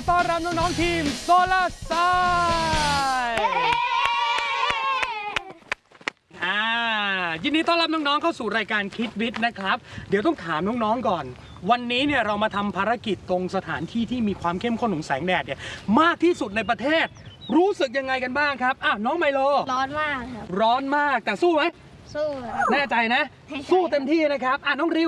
ต้อนรับน้องๆทีมโซลาร์ไซด์ยินดีต้อนรับน้องๆเข้าสู่รายการคิดวิทย์นะครับเดี๋ยวต้องถามน้องๆก่อนวันนี้เนี่ยเรามาทำภารกิจตรงสถานที่ที่มีความเข้มข้นของแสงแดดเนี่ยมากที่สุดในประเทศรู้สึกยังไงกันบ้างครับน้องไมโลร้อนมากครับร้อนมากแต่สู้ไหมสู้แน่ใจนะสู้เต็มที่นะครับน้องริว